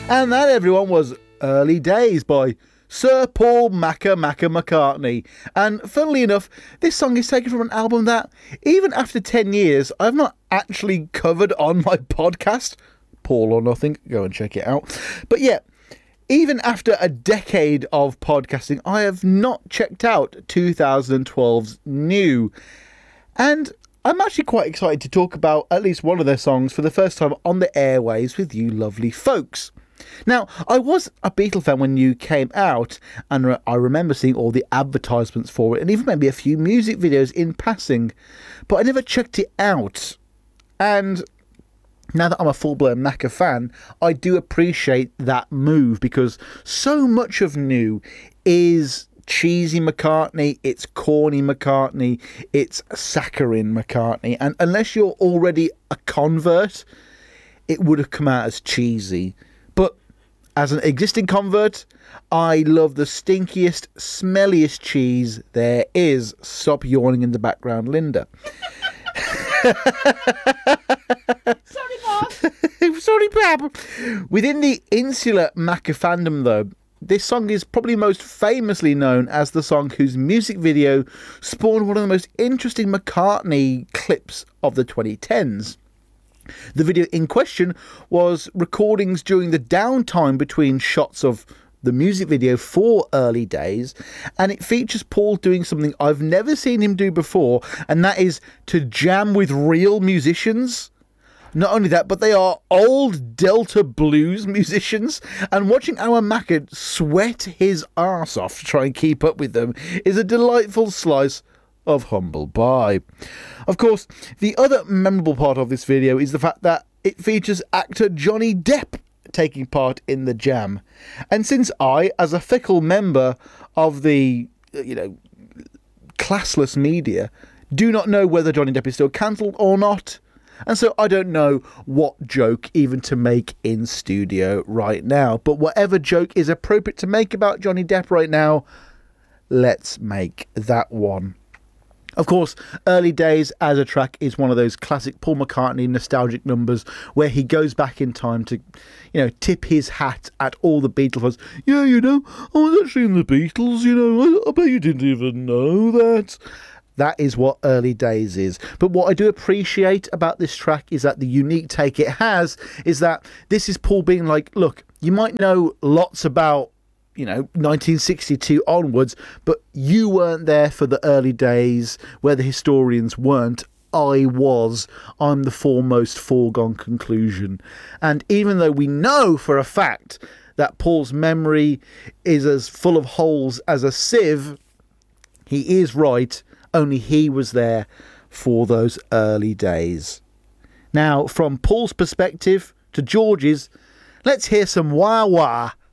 And that, everyone, was Early Days by Sir Paul McCartney. And funnily enough, this song is taken from an album that, even after 10 years, I've not actually covered on my podcast. Paul or Nothing, go and check it out. But yeah, even after a decade of podcasting, I have not checked out 2012's New. And I'm actually quite excited to talk about at least one of their songs for the first time on the airwaves with you lovely folks. Now, I was a Beatle fan when New came out, and I remember seeing all the advertisements for it, and even maybe a few music videos in passing, but I never checked it out. And now that I'm a full-blown Macca fan, I do appreciate that move, because so much of New is cheesy McCartney, it's corny McCartney, it's saccharine McCartney, and unless you're already a convert, it would have come out as cheesy. But as an existing convert, I love the stinkiest, smelliest cheese there is. Stop yawning in the background, Linda. Sorry, boss. Sorry, Pap. Within the insular Macca fandom, though, this song is probably most famously known as the song whose music video spawned one of the most interesting McCartney clips of the 2010s. The video in question was recordings during the downtime between shots of the music video for Early Days, and it features Paul doing something I've never seen him do before, and that is to jam with real musicians. Not only that, but they are old Delta blues musicians, and watching our Macca sweat his arse off to try and keep up with them is a delightful slice of humble pie. Of course, the other memorable part of this video is the fact that it features actor Johnny Depp taking part in the jam. And since I, as a fickle member of the, classless media, do not know whether Johnny Depp is still cancelled or not, and so I don't know what joke even to make in studio right now. But whatever joke is appropriate to make about Johnny Depp right now, let's make that one. Of course, Early Days as a track is one of those classic Paul McCartney nostalgic numbers where he goes back in time to, tip his hat at all the Beatles fans. Yeah, I was actually in the Beatles, I bet you didn't even know that. That is what Early Days is. But what I do appreciate about this track is that the unique take it has is that this is Paul being like, look, you might know lots about 1962 onwards, but you weren't there for the early days where the historians weren't. I was. I'm the foremost foregone conclusion. And even though we know for a fact that Paul's memory is as full of holes as a sieve, he is right. Only he was there for those early days. Now, from Paul's perspective to George's, let's hear some wah-wah